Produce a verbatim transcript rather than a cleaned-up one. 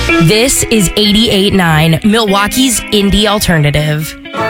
This is eighty-eight point nine, Milwaukee's indie alternative.